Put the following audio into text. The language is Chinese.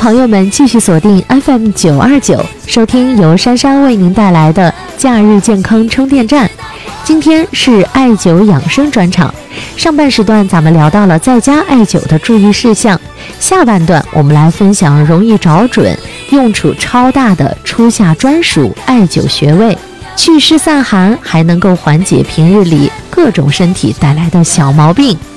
朋友们继续锁定 FM929，收听由珊珊为您带来的假日健康充电站。今天是艾灸养生专场，上半时段咱们聊到了在家艾灸的注意事项，下半段我们来分享容易找准、用处超大的初夏专属艾灸穴位，祛湿散寒，还能够缓解平日里各种身体带来的小毛病。